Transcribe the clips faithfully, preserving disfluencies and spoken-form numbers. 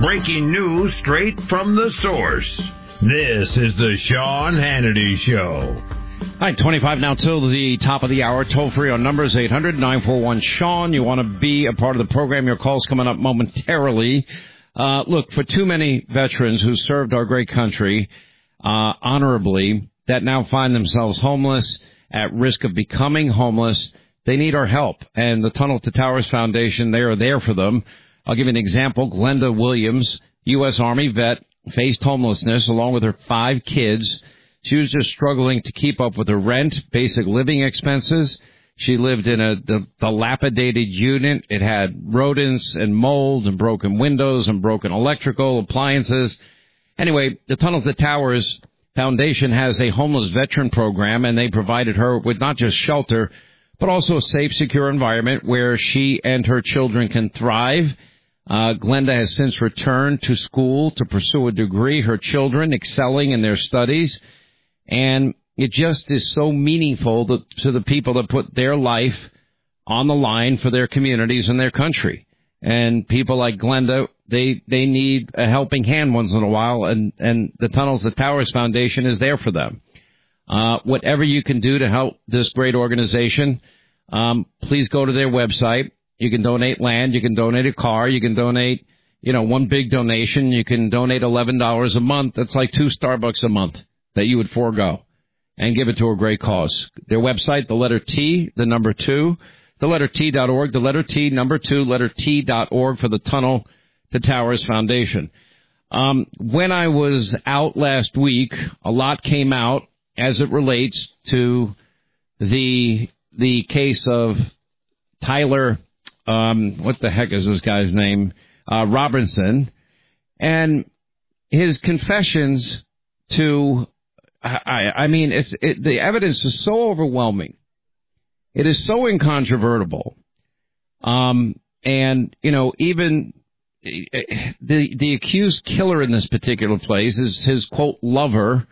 breaking news straight from the source. This is the Sean Hannity Show. All right, twenty-five now till the top of the hour. Toll free on numbers eight hundred nine four one Sean. You want to be a part of the program. Your call's coming up momentarily. Uh, look, for too many veterans who served our great country uh, honorably that now find themselves homeless, at risk of becoming homeless, they need our help. And the Tunnel to Towers Foundation, they are there for them. I'll give you an example. Glenda Williams, U S Army vet, faced homelessness along with her five kids. She was just struggling to keep up with her rent, basic living expenses. She lived in a the, dilapidated unit. It had rodents and mold and broken windows and broken electrical appliances. Anyway, the Tunnel to Towers Foundation has a homeless veteran program, and they provided her with not just shelter, but also a safe, secure environment where she and her children can thrive. Uh, Glenda has since returned to school to pursue a degree, her children excelling in their studies. And it just is so meaningful to, to the people that put their life on the line for their communities and their country. And people like Glenda, they, they need a helping hand once in a while, and, and the Tunnels to Towers Foundation is there for them. Uh, whatever you can do to help this great organization, um, please go to their website. You can donate land. You can donate a car. You can donate, you know, one big donation. You can donate eleven dollars a month. That's like two Starbucks a month that you would forego and give it to a great cause. Their website, the letter T, the number two, the letter T dot org, the letter T, number two, letter T dot org for the Tunnel to Towers Foundation. Um, when I was out last week, a lot came out as it relates to the the case of Tyler, um, what the heck is this guy's name, uh, Robinson, and his confessions to, I, I mean, it's it, the evidence is so overwhelming. It is so incontrovertible. Um, and, you know, even the the accused killer in this particular place is his, quote, lover,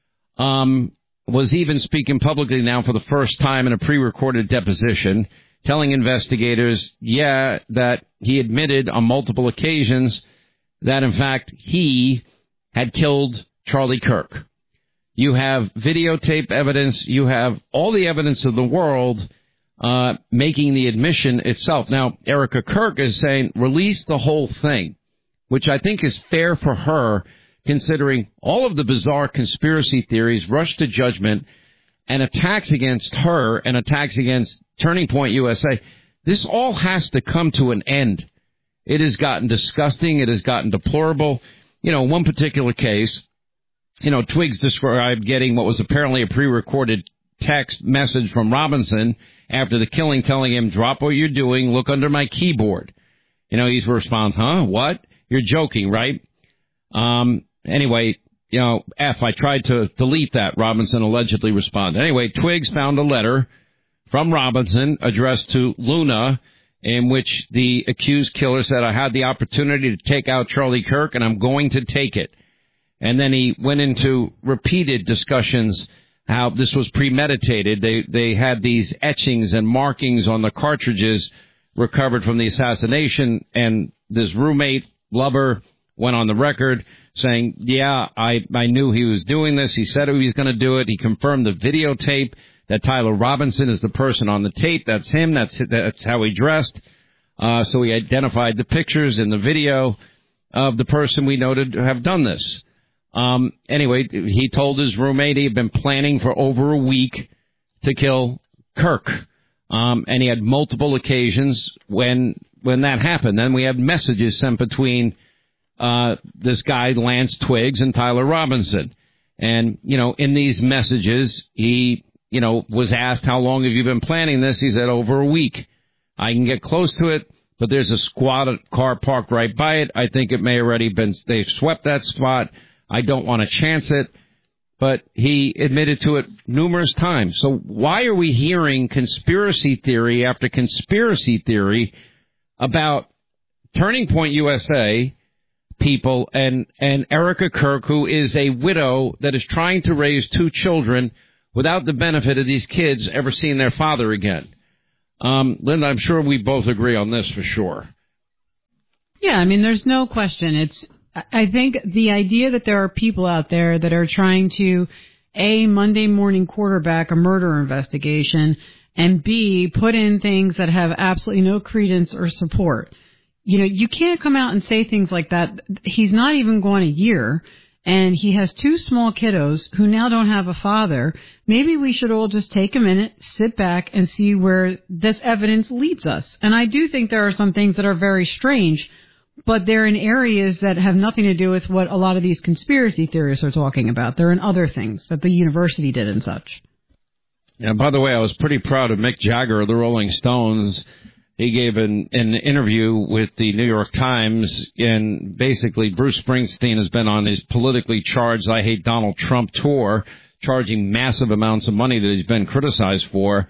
um, was even speaking publicly now for the first time in a pre-recorded deposition, telling investigators, yeah, that he admitted on multiple occasions that, in fact, he had killed Charlie Kirk. You have videotape evidence. You have all the evidence of the world uh, making the admission itself. Now, Erica Kirk is saying, release the whole thing, which I think is fair for her, considering all of the bizarre conspiracy theories, rush to judgment, and attacks against her and attacks against Turning Point U S A. This all has to come to an end. It has gotten disgusting. It has gotten deplorable. You know, one particular case, you know, Twiggs described getting what was apparently a pre-recorded text message from Robinson after the killing, telling him, drop what you're doing, look under my keyboard. You know, he's responds, huh, what? You're joking, right? Um, anyway, you know, F, I tried to delete that, Robinson allegedly responded. Anyway, Twiggs found a letter from Robinson addressed to Luna in which the accused killer said, I had the opportunity to take out Charlie Kirk, and I'm going to take it. And then he went into repeated discussions how this was premeditated. They they had these etchings and markings on the cartridges recovered from the assassination, and this roommate, lover, went on the record saying, yeah, I, I knew he was doing this. He said he was going to do it. He confirmed the videotape that Tyler Robinson is the person on the tape. That's him. That's that's how he dressed. Uh, so he identified the pictures in the video of the person we noted to have done this. Um, anyway, he told his roommate he had been planning for over a week to kill Kirk. Um, and he had multiple occasions when when that happened. Then we had messages sent between uh, this guy, Lance Twiggs, and Tyler Robinson. And, you know, in these messages, he, you know, was asked, how long have you been planning this? He said, over a week. I can get close to it, but there's a squad car parked right by it. I think it may already been, they've swept that spot. I don't want to chance it. But he admitted to it numerous times. So why are we hearing conspiracy theory after conspiracy theory about Turning Point U S A people and, and Erica Kirk, who is a widow that is trying to raise two children without the benefit of these kids ever seeing their father again? Um, Linda, I'm sure we both agree on this for sure. Yeah, I mean, there's no question. It's, I think the idea that there are people out there that are trying to, A, Monday morning quarterback a murder investigation, and B, put in things that have absolutely no credence or support. You know, you can't come out and say things like that. He's not even gone a year, and he has two small kiddos who now don't have a father. Maybe we should all just take a minute, sit back, and see where this evidence leads us. And I do think there are some things that are very strange, but they're in areas that have nothing to do with what a lot of these conspiracy theorists are talking about. They're in other things that the university did and such. Yeah, by the way, I was pretty proud of Mick Jagger of the Rolling Stones. He gave an, an interview with the New York Times, and basically Bruce Springsteen has been on his politically charged I Hate Donald Trump tour, charging massive amounts of money that he's been criticized for.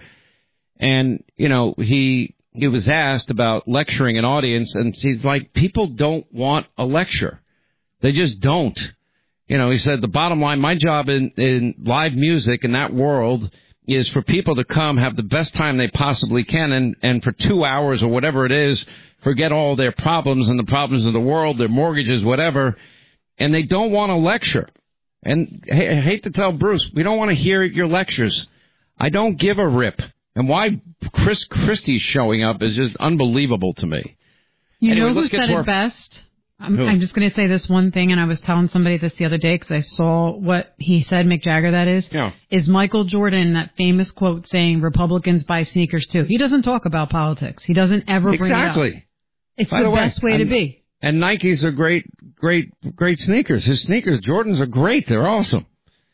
And, you know, he he was asked about lecturing an audience, and he's like, people don't want a lecture. They just don't. You know, he said, the bottom line, my job in, in live music in that world is for people to come, have the best time they possibly can, and, and for two hours or whatever it is, forget all their problems and the problems of the world, their mortgages, whatever, and they don't want to lecture. And I hate to tell Bruce, we don't want to hear your lectures. I don't give a rip. And why Chris Christie's showing up is just unbelievable to me. You anyway, know who said it best? I'm, I'm just going to say this one thing, and I was telling somebody this the other day because I saw what he said, Mick Jagger, that is, yeah. is Michael Jordan, that famous quote saying, Republicans buy sneakers too. He doesn't talk about politics. He doesn't ever bring exactly. it up. It's By the, the way, best way and, to be. And Nikes are great, great, great sneakers. His sneakers, Jordans, are great. They're awesome.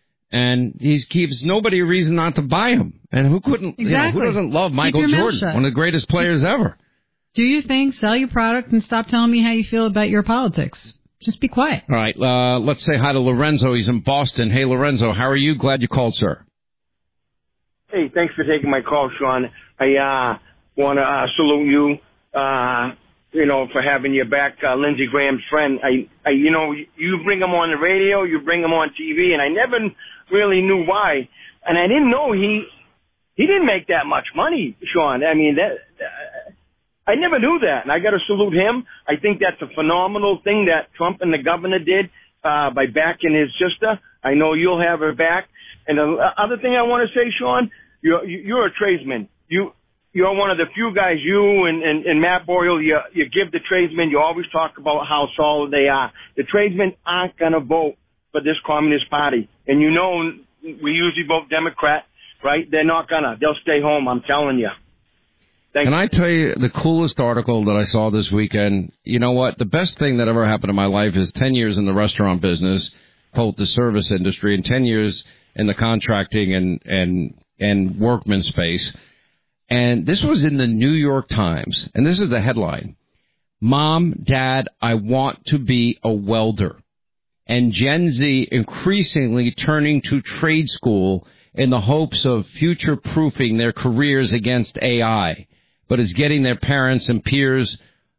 And he keeps nobody a reason not to buy them. And who couldn't, exactly. you know, who doesn't love Michael Jordan, one of the greatest players ever? Do your thing, sell your product, and stop telling me how you feel about your politics. Just be quiet. All right. Uh, let's say hi to Lorenzo. He's in Boston. Hey, Lorenzo, how are you? Glad you called, sir. Hey, thanks for taking my call, Sean. I uh, want to uh, salute you, uh, you know, for having your back, uh, Lindsey Graham's friend. I, I, you know, you bring him on the radio, you bring him on T V, and I never really knew why. And I didn't know he he didn't make that much money, Sean. I mean, that. Uh, I never knew that, and I got to salute him. I think that's a phenomenal thing that Trump and the governor did uh, by backing his sister. I know you'll have her back. And the other thing I want to say, Sean, you're, you're a tradesman. You, you're one of the few guys, you and, and, and Matt Boyle, you, you give the tradesmen, you always talk about how solid they are. The tradesmen aren't going to vote for this Communist Party. And you know we usually vote Democrat, right? They're not going to. They'll stay home, I'm telling you. Thank Can I tell you the coolest article that I saw this weekend? You know what? The best thing that ever happened in my life is ten years in the restaurant business, called the service industry, and ten years in the contracting and, and, and workman space. And this was in the New York Times. And this is the headline. Mom, Dad, I want to be a welder. And Gen Z increasingly turning to trade school in the hopes of future-proofing their careers against A I. But it's getting their parents and peers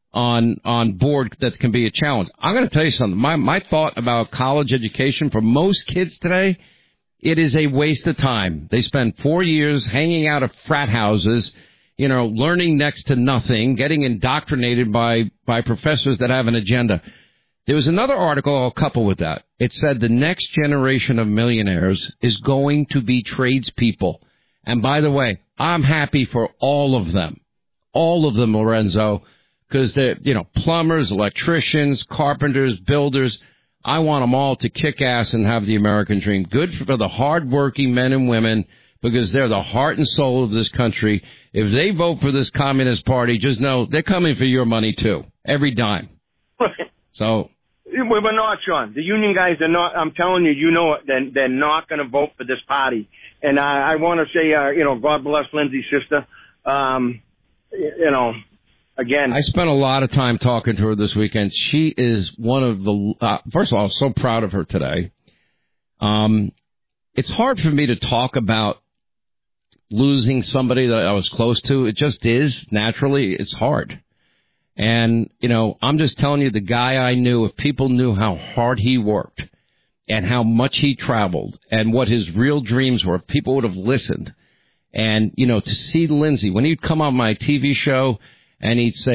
on on board that can be a challenge. I'm going to tell you something. My my thought about college education for most kids today, it is a waste of time. They spend four years hanging out at frat houses, you know, learning next to nothing, getting indoctrinated by, by professors that have an agenda. There was another article I'll couple with that. It said the next generation of millionaires is going to be tradespeople. And by the way, I'm happy for all of them. All of them, Lorenzo, because they're, you know, plumbers, electricians, carpenters, builders. I want them all to kick ass and have the American dream. Good for the hardworking men and women, because they're the heart and soul of this country. If they vote for this Communist Party, just know they're coming for your money, too. Every dime. So. We're not, Sean. The union guys are not, I'm telling you, you know it, they're, they're not going to vote for this party. And I, I want to say, uh, you know, God bless Lindsay's sister. Um, you know, again. I spent a lot of time talking to her this weekend. She is one of the, uh, first of all, I was so proud of her today. Um, it's hard for me to talk about losing somebody that I was close to. It just is. Naturally, it's hard. And, you know, I'm just telling you, the guy I knew, if people knew how hard he worked and how much he traveled and what his real dreams were, if people would have listened. And, you know, to see Lindsay, when he'd come on my T V show and he'd say,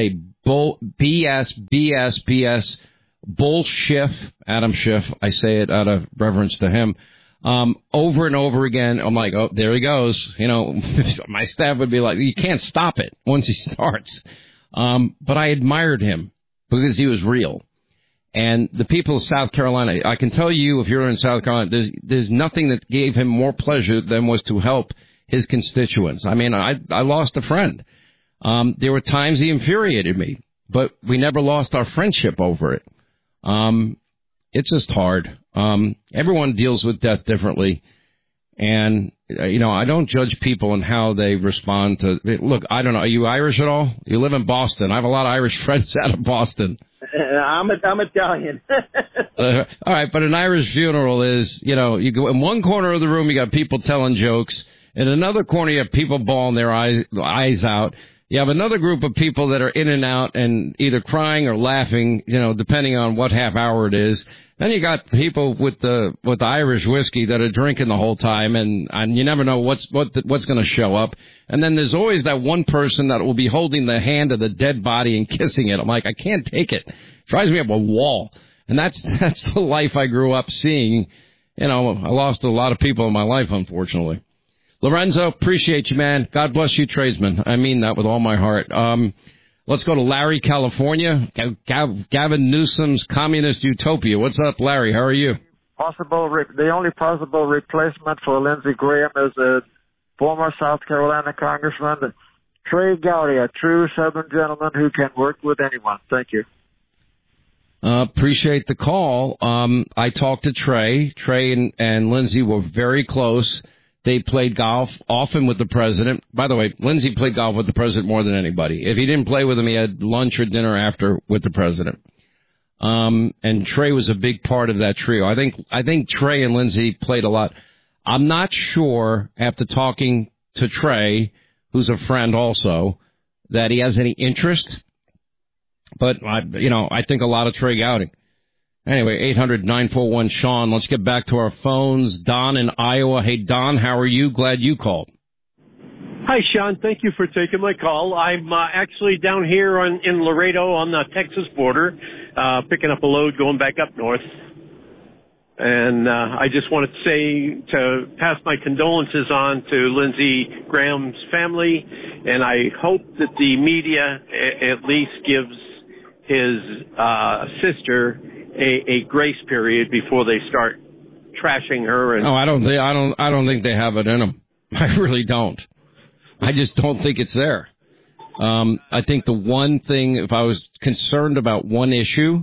bull, B S, B S, B S, bull Schiff, Adam Schiff. I say it out of reverence to him. Um, over and over again. I'm like, oh, there he goes. You know, my staff would be like, you can't stop it once he starts. Um, but I admired him because he was real. And the people of South Carolina, I can tell you, if you're in South Carolina, there's, there's nothing that gave him more pleasure than was to help his constituents. I mean, I, I lost a friend. Um, there were times he infuriated me, but we never lost our friendship over it. Um, it's just hard. Um, everyone deals with death differently. And, you know, I don't judge people on how they respond to, look, I don't know, are you Irish at all? You live in Boston. I have a lot of Irish friends out of Boston. I'm, I'm Italian. uh, all right, but an Irish funeral is, you know, you go in one corner of the room, you got people telling jokes. In another corner, you have people bawling their eyes, eyes out. You have another group of people that are in and out and either crying or laughing, you know, depending on what half hour it is. Then you got people with the with the Irish whiskey that are drinking the whole time, and, and you never know what's what what's going to show up. And then there's always that one person that will be holding the hand of the dead body and kissing it. I'm like, I can't take it. It drives me up a wall. And that's that's the life I grew up seeing. You know, I lost a lot of people in my life, unfortunately. Lorenzo, appreciate you, man. God bless you, tradesmen. I mean that with all my heart. Um, let's go to Larry, California. Gav- Gavin Newsom's Communist Utopia. What's up, Larry? How are you? Possible, re- the only possible replacement for Lindsey Graham is a former South Carolina Congressman, Trey Gowdy, a true Southern gentleman who can work with anyone. Thank you. Uh, appreciate the call. Um, I talked to Trey. Trey and, and Lindsey were very close. They played golf often with the president. By the way, Lindsey played golf with the president more than anybody. If he didn't play with him, he had lunch or dinner after with the president. Um, and Trey was a big part of that trio. I think, I think Trey and Lindsey played a lot. I'm not sure, after talking to Trey, who's a friend also, that he has any interest. But, I, you know, I think a lot of Trey Gowdy. Anyway, eight hundred nine four one Sean. Let's get back to our phones. Don in Iowa. Hey, Don, how are you? Glad you called. Hi, Sean. Thank you for taking my call. I'm uh, actually down here on, in Laredo on the Texas border, uh, picking up a load going back up north. And uh, I just wanted to say to pass my condolences on to Lindsey Graham's family, and I hope that the media a- at least gives his uh, sister A, a grace period before they start trashing her. And no, I don't think I don't I don't think they have it in them. I really don't. I just don't think it's there. Um, I think the one thing, if I was concerned about one issue,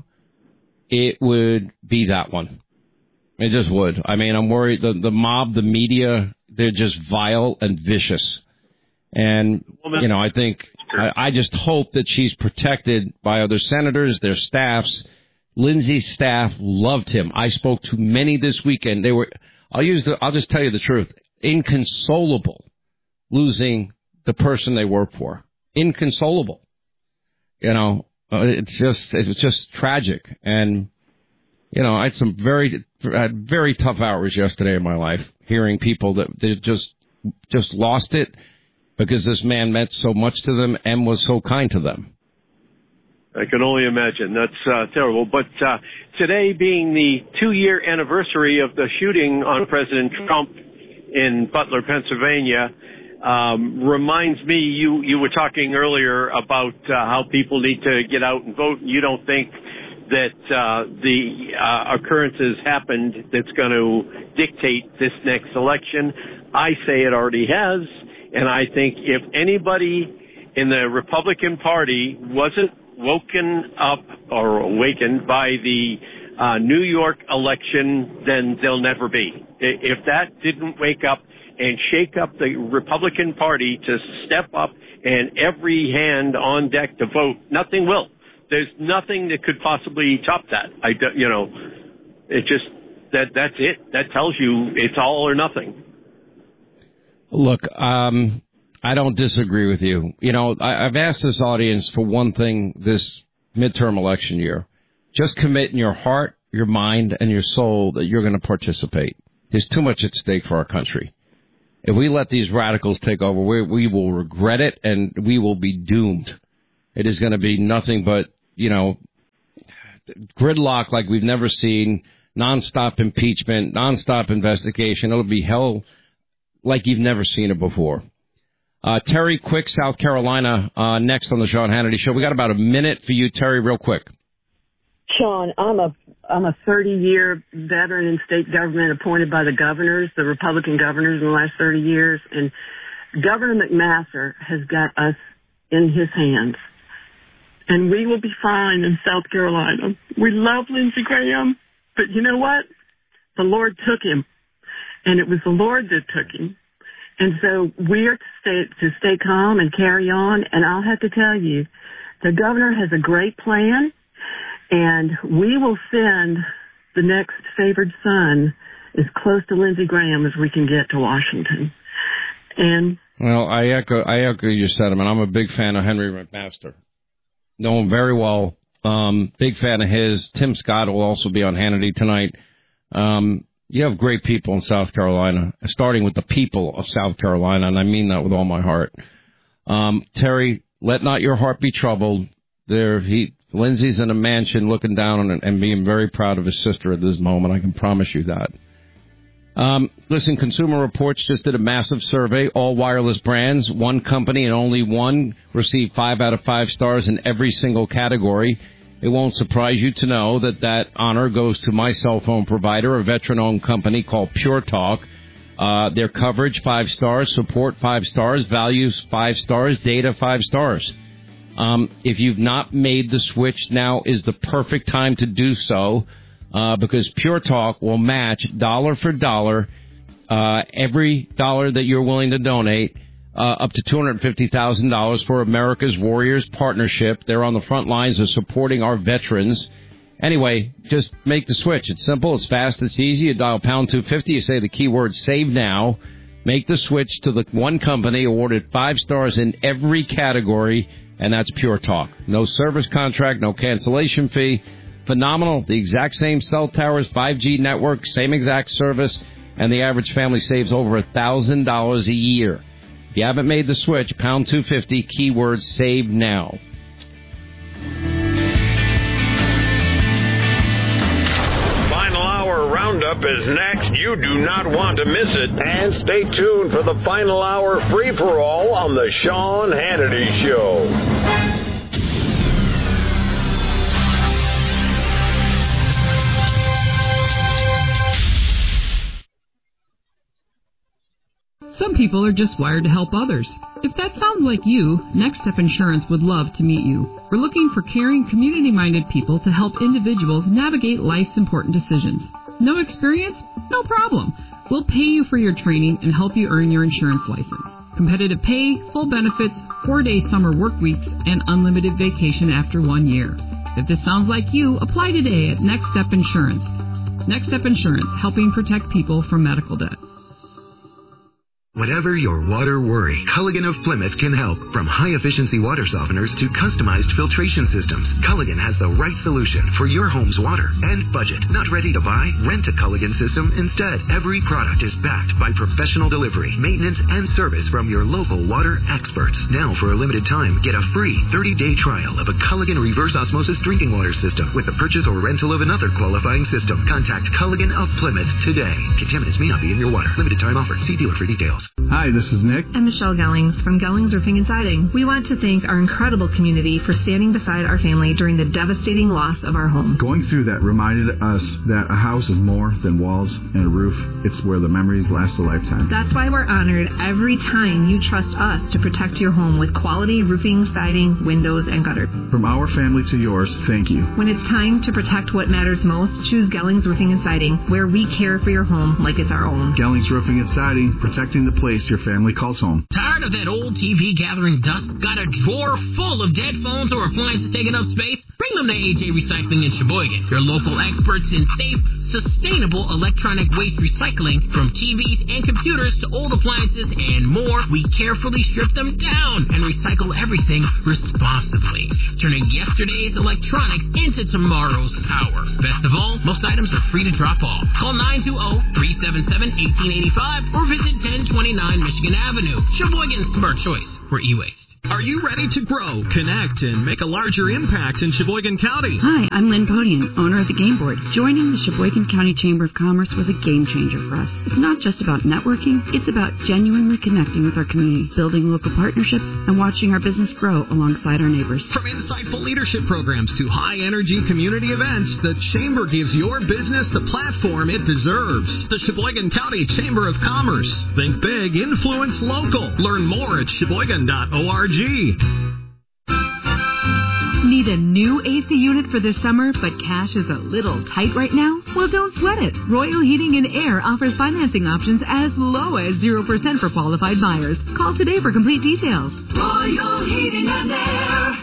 it would be that one. It just would. I mean, I'm worried the the mob, the media, they're just vile and vicious. And you know, I think I, I just hope that she's protected by other senators, their staffs. Lindsey's staff loved him. I spoke to many this weekend. They were, I'll use the, I'll just tell you the truth, inconsolable losing the person they work for. Inconsolable. You know, uh, it's just, it's just tragic. And, you know, I had some very, I had very tough hours yesterday in my life, hearing people that they just, just lost it because this man meant so much to them and was so kind to them. I can only imagine. That's uh, terrible. But uh, today being the two-year anniversary of the shooting on President Trump in Butler, Pennsylvania, um, reminds me, you, you were talking earlier about uh, how people need to get out and vote, and you don't think that uh, the uh, occurrences happened that's going to dictate this next election. I say it already has, and I think if anybody in the Republican Party wasn't woken up or awakened by the uh, New York election, then they'll never be. If that didn't wake up and shake up the Republican Party to step up and every hand on deck to vote, nothing will. There's nothing that could possibly top that. I, you know, it just, that that's it. That tells you it's all or nothing. Look, um, I don't disagree with you. You know, I, I've asked this audience for one thing this midterm election year. Just commit in your heart, your mind, and your soul that you're going to participate. There's too much at stake for our country. If we let these radicals take over, we, we will regret it, and we will be doomed. It is going to be nothing but, you know, gridlock like we've never seen, nonstop impeachment, nonstop investigation. It'll be hell like you've never seen it before. Uh, Terry Quick, South Carolina, uh, next on the Sean Hannity Show. We got about a minute for you, Terry, real quick. Sean, I'm a I'm a thirty-year veteran in state government appointed by the governors, the Republican governors in the last thirty years, and Governor McMaster has got us in his hands. And we will be fine in South Carolina. We love Lindsey Graham, but you know what? The Lord took him, and it was the Lord that took him. And so we are to stay, to stay calm and carry on, and I'll have to tell you, the governor has a great plan, and we will send the next favored son as close to Lindsey Graham as we can get to Washington. And well, I echo I echo your sentiment. I'm a big fan of Henry McMaster. Know him very well. Um, big fan of his. Tim Scott will also be on Hannity tonight. Um, you have great people in South Carolina, starting with the people of South Carolina, and I mean that with all my heart. Um, Terry, let not your heart be troubled. There, he Lindsey's in a mansion looking down on it and being very proud of his sister at this moment. I can promise you that. Um, listen, Consumer Reports just did a massive survey, all wireless brands. One company and only one received five out of five stars in every single category. It won't surprise you to know that that honor goes to my cell phone provider, a veteran-owned company called Pure Talk. Uh, their coverage, five stars. Support, five stars. Values, five stars. Data, five stars. Um, if you've not made the switch, now is the perfect time to do so. Uh, because Pure Talk will match dollar for dollar uh, every dollar that you're willing to donate, uh, up to two hundred fifty thousand dollars for America's Warriors Partnership. They're on the front lines of supporting our veterans. Anyway, just make the switch. It's simple. It's fast. It's easy. You dial pound two fifty. You say the keyword save now. Make the switch to the one company awarded five stars in every category, and that's Pure Talk. No service contract, no cancellation fee. Phenomenal. The exact same cell towers, five G network, same exact service, and the average family saves over one thousand dollars a year. If you haven't made the switch, pound two fifty, keyword save now. Final Hour Roundup is next. You do not want to miss it. And stay tuned for the Final Hour free-for-all on the Sean Hannity Show. Some people are just wired to help others. If that sounds like you, Next Step Insurance would love to meet you. We're looking for caring, community-minded people to help individuals navigate life's important decisions. No experience? No problem. We'll pay you for your training and help you earn your insurance license. Competitive pay, full benefits, four-day summer work weeks, and unlimited vacation after one year. If this sounds like you, apply today at Next Step Insurance. Next Step Insurance, helping protect people from medical debt. Whatever your water worry, Culligan of Plymouth can help. From high-efficiency water softeners to customized filtration systems, Culligan has the right solution for your home's water and budget. Not ready to buy? Rent a Culligan system instead. Every product is backed by professional delivery, maintenance, and service from your local water experts. Now, for a limited time, get a free thirty-day trial of a Culligan reverse osmosis drinking water system with the purchase or rental of another qualifying system. Contact Culligan of Plymouth today. Contaminants may not be in your water. Limited time offer. See dealer for details. Hi, this is Nick. I'm Michelle Gellings from Gellings Roofing and Siding. We want to thank our incredible community for standing beside our family during the devastating loss of our home. Going through that reminded us that a house is more than walls and a roof. It's where the memories last a lifetime. That's why we're honored every time you trust us to protect your home with quality roofing, siding, windows, and gutters. From our family to yours, thank you. When it's time to protect what matters most, choose Gellings Roofing and Siding, where we care for your home like it's our own. Gellings Roofing and Siding, protecting the place your family calls home. Tired of that old T V gathering dust? Got a drawer full of dead phones or appliances taking up space? Bring them to A J Recycling in Sheboygan. Your local experts in safe, sustainable electronic waste recycling. From T Vs and computers to old appliances and more, we carefully strip them down and recycle everything responsibly, turning yesterday's electronics into tomorrow's power. Best of all, most items are free to drop off. Call nine two zero, three seven seven, one eight eight five or visit ten twenty-nine Michigan Avenue. Sheboygan's smart choice for e-waste. Are you ready to grow, connect, and make a larger impact in Sheboygan County? Hi, I'm Lynn Podian, owner of the Game Board. Joining the Sheboygan County Chamber of Commerce was a game changer for us. It's not just about networking, it's about genuinely connecting with our community, building local partnerships, and watching our business grow alongside our neighbors. From insightful leadership programs to high-energy community events, the Chamber gives your business the platform it deserves. The Sheboygan County Chamber of Commerce. Think big, influence local. Learn more at sheboygan dot org. Need a new A C unit for this summer, but cash is a little tight right now? Well, don't sweat it. Royal Heating and Air offers financing options as low as zero percent for qualified buyers. Call today for complete details. Royal Heating and Air.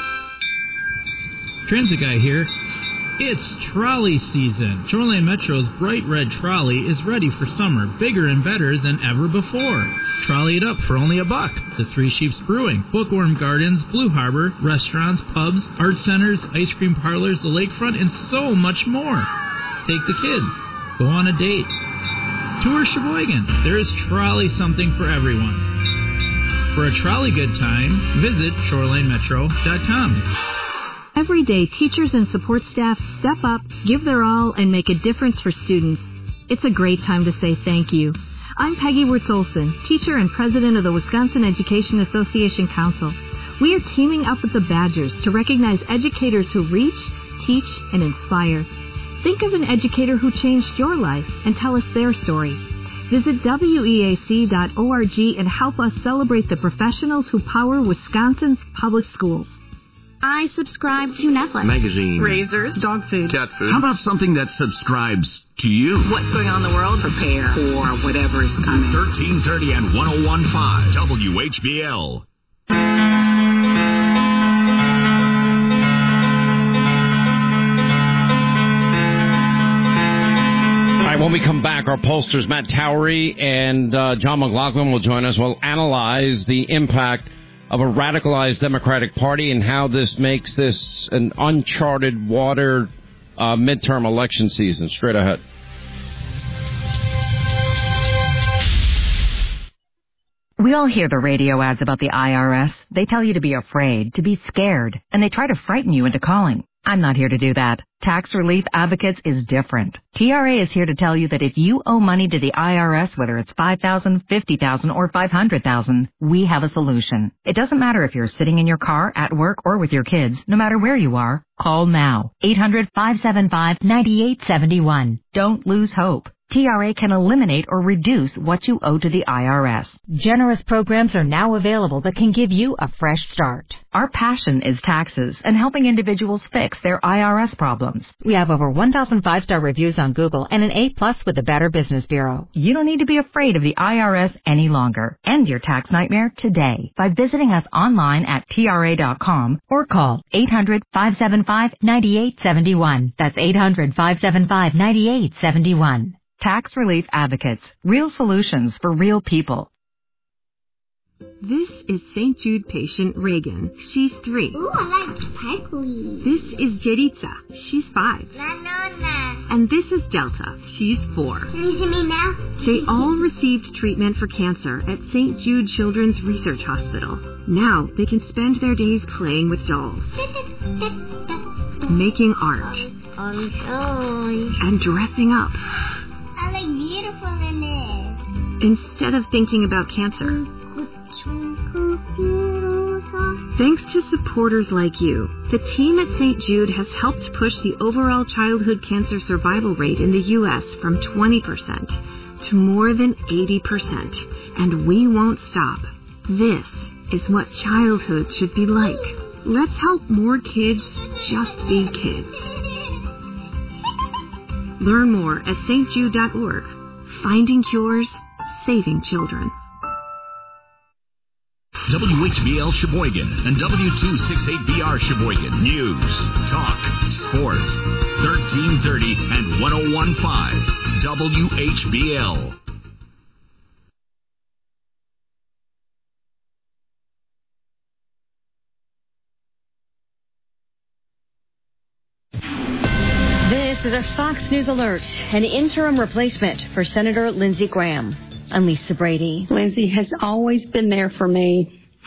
Transit Guy here. It's trolley season. Shoreline Metro's bright red trolley is ready for summer, bigger and better than ever before. Trolley it up for only a buck to Three Sheeps Brewing, Bookworm Gardens, Blue Harbor, restaurants, pubs, art centers, ice cream parlors, the lakefront, and so much more. Take the kids. Go on a date. Tour Sheboygan. There is trolley something for everyone. For a trolley good time, visit shoreline metro dot com. Every day, teachers and support staff step up, give their all, and make a difference for students. It's a great time to say thank you. I'm Peggy Wirtz-Olson, teacher and president of the Wisconsin Education Association Council. We are teaming up with the Badgers to recognize educators who reach, teach, and inspire. Think of an educator who changed your life and tell us their story. Visit W E A C dot org and help us celebrate the professionals who power Wisconsin's public schools. I subscribe to Netflix. Magazine. Razors. Dog food. Cat food. How about something that subscribes to you? What's going on in the world? Prepare for whatever is coming. thirteen thirty and one oh one point five W H B L. All right, when we come back, our pollsters, Matt Towery and uh, John McLaughlin, will join us. We'll analyze the impact of a radicalized Democratic Party and how this makes this an uncharted water uh, midterm election season. Straight ahead. We all hear the radio ads about the I R S. They tell you to be afraid, to be scared, and they try to frighten you into calling. I'm not here to do that. Tax Relief Advocates is different. T R A is here to tell you that if you owe money to the I R S, whether it's five thousand dollars, fifty thousand dollars, or five hundred thousand dollars, we have a solution. It doesn't matter if you're sitting in your car, at work, or with your kids. No matter where you are, call now. eight hundred, five seven five, nine eight seven one. Don't lose hope. T R A can eliminate or reduce what you owe to the I R S. Generous programs are now available that can give you a fresh start. Our passion is taxes and helping individuals fix their I R S problems. We have over one thousand five-star reviews on Google and an A plus with the Better Business Bureau. You don't need to be afraid of the I R S any longer. End your tax nightmare today by visiting us online at T R A dot com or call eight hundred, five seven five, nine eight seven one. That's eight hundred, five seven five, nine eight seven one. Tax Relief Advocates. Real solutions for real people. This is Saint Jude patient Reagan. She's three. Ooh, I like sparkly. This is Jeritza. She's five. Na, na, na. And this is Delta. She's four. Can you see me now? They all received treatment for cancer at Saint Jude Children's Research Hospital. Now they can spend their days playing with dolls, making art, and dressing up. I look beautiful in it. Instead of thinking about cancer. Thanks to supporters like you, the team at Saint Jude has helped push the overall childhood cancer survival rate in the U S from twenty percent to more than eighty percent. And we won't stop. This is what childhood should be like. Let's help more kids just be kids. Learn more at S T jude dot org. Finding cures, saving children. W H B L Sheboygan and W two sixty-eight B R Sheboygan. News, talk, sports. thirteen thirty and one oh one point five W H B L. This is a Fox News alert, an interim replacement for Senator Lindsey Graham. I'm Lisa Brady. Lindsey has always been there for me,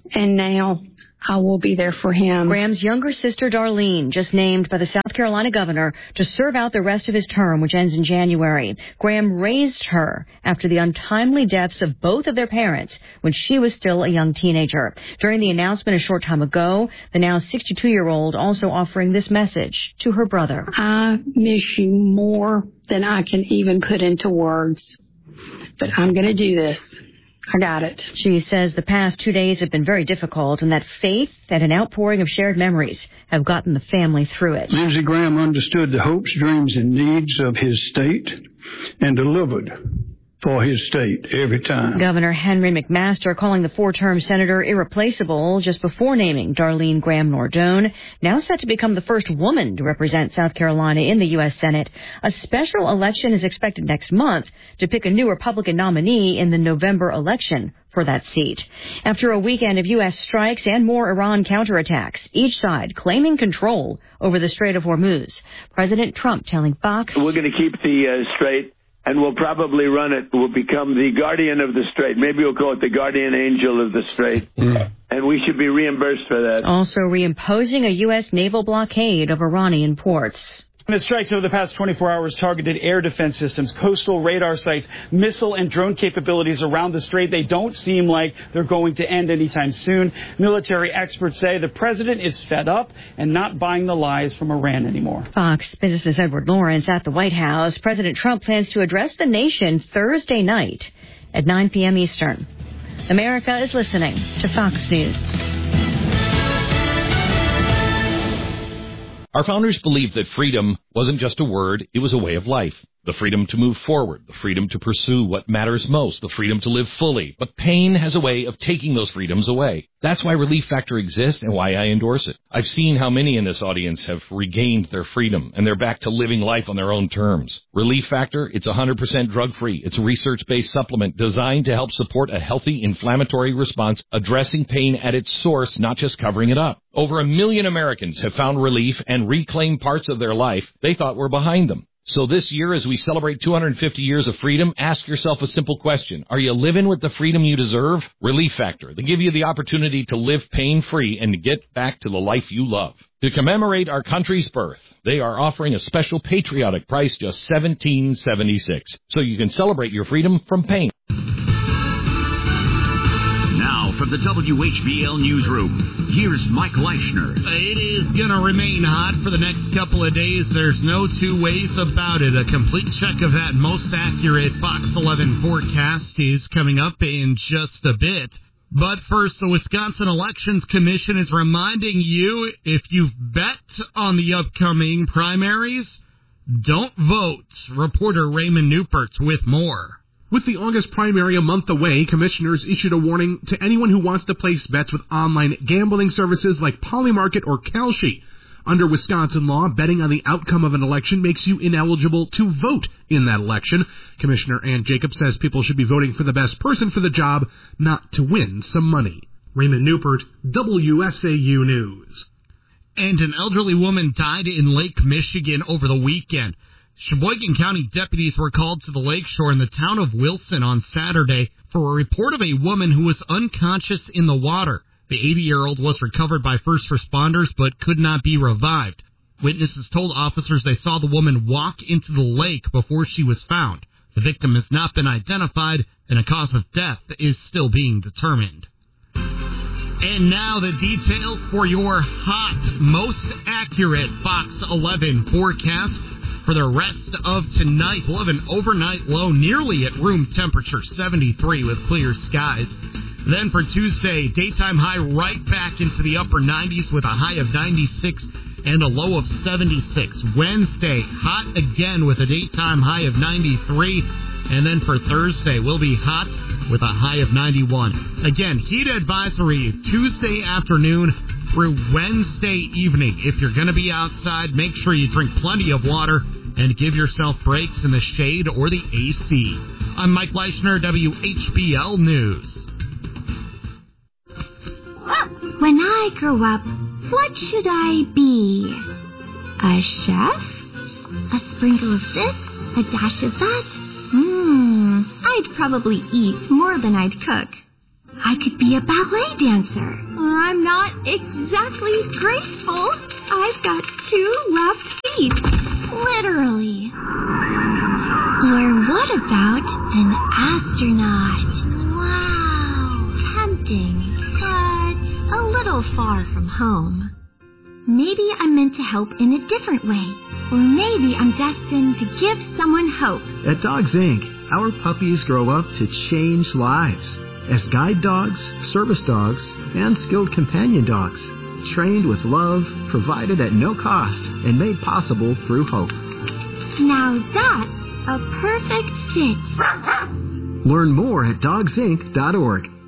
and now I will be there for him. Graham's younger sister, Darlene, just named by the South Carolina governor to serve out the rest of his term, which ends in January. Graham raised her after the untimely deaths of both of their parents when she was still a young teenager. During the announcement a short time ago, the now sixty-two-year-old also offering this message to her brother. I miss you more than I can even put into words, but I'm going to do this. I got it. She says the past two days have been very difficult and that faith and an outpouring of shared memories have gotten the family through it. Lindsey Graham understood the hopes, dreams, and needs of his state and delivered for his state every time. Governor Henry McMaster calling the four-term senator irreplaceable just before naming Darlene Graham Nordone, now set to become the first woman to represent South Carolina in the U S Senate. A special election is expected next month to pick a new Republican nominee in the November election for that seat. After a weekend of U S strikes and more Iran counterattacks, each side claiming control over the Strait of Hormuz, President Trump telling Fox, "We're going to keep the uh, strait, and we'll probably run it. We'll become the guardian of the strait. Maybe we'll call it the guardian angel of the strait. Mm. And we should be reimbursed for that." Also reimposing a U S naval blockade of Iranian ports. The strikes over the past twenty-four hours targeted air defense systems, coastal radar sites, missile and drone capabilities around the strait. They don't seem like they're going to end anytime soon. Military experts say the president is fed up and not buying the lies from Iran anymore. Fox Business' Edward Lawrence at the White House. President Trump plans to address the nation Thursday night at nine p.m. Eastern. America is listening to Fox News. Our founders believed that freedom wasn't just a word, it was a way of life. The freedom to move forward, the freedom to pursue what matters most, the freedom to live fully. But pain has a way of taking those freedoms away. That's why Relief Factor exists and why I endorse it. I've seen how many in this audience have regained their freedom, and they're back to living life on their own terms. Relief Factor, it's one hundred percent drug-free. It's a research-based supplement designed to help support a healthy inflammatory response, addressing pain at its source, not just covering it up. Over a million Americans have found relief and reclaimed parts of their life they thought were behind them. So this year, as we celebrate two hundred fifty years of freedom, ask yourself a simple question. Are you living with the freedom you deserve? Relief Factor. They give you the opportunity to live pain-free and to get back to the life you love. To commemorate our country's birth, they are offering a special patriotic price, just seventeen dollars and seventy-six cents, so you can celebrate your freedom from pain. Now, from the W H B L Newsroom, here's Mike Leischner. It is going to remain hot for the next couple of days. There's no two ways about it. A complete check of that most accurate Fox eleven forecast is coming up in just a bit. But first, the Wisconsin Elections Commission is reminding you, if you've bet on the upcoming primaries, don't vote. Reporter Raymond Newpert with more. With the August primary a month away, commissioners issued a warning to anyone who wants to place bets with online gambling services like Polymarket or Kalshi. Under Wisconsin law, betting on the outcome of an election makes you ineligible to vote in that election. Commissioner Ann Jacobs says people should be voting for the best person for the job, not to win some money. Raymond Newpert, W S A U News. And an elderly woman died in Lake Michigan over the weekend. Sheboygan County deputies were called to the lakeshore in the town of Wilson on Saturday for a report of a woman who was unconscious in the water. The eighty-year-old was recovered by first responders but could not be revived. Witnesses told officers they saw the woman walk into the lake before she was found. The victim has not been identified, and a cause of death is still being determined. And now the details for your hot, most accurate Fox eleven forecast. For the rest of tonight, we'll have an overnight low nearly at room temperature, seventy-three with clear skies. Then for Tuesday, daytime high right back into the upper nineties with a high of ninety-six and a low of seventy-six. Wednesday, hot again with a daytime high of ninety-three. And then for Thursday, we'll be hot with a high of ninety-one. Again, heat advisory Tuesday afternoon through Wednesday evening. If you're going to be outside, make sure you drink plenty of water and give yourself breaks in the shade or the A C. I'm Mike Leischner, W H B L News. When I grow up, what should I be? A chef? A sprinkle of this? A dash of that? Hmm, I'd probably eat more than I'd cook. I could be a ballet dancer. I'm not exactly graceful. I've got two left feet. Literally. Or what about an astronaut? Wow. Tempting, but a little far from home. Maybe I'm meant to help in a different way. Or maybe I'm destined to give someone hope. At Dogs Incorporated, our puppies grow up to change lives as guide dogs, service dogs, and skilled companion dogs, trained with love, provided at no cost, and made possible through hope. Now that's a perfect fit. Learn more at dogs inc dot org.